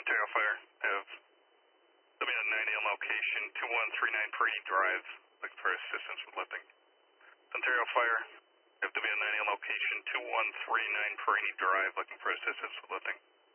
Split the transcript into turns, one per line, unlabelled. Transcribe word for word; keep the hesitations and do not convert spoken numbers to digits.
Ontario Fire, have W ninety on location, two one three nine Purdy Drive, looking for assistance with lifting. Ontario Fire, have W ninety on location, two one three nine Purdy Drive, looking for assistance with lifting.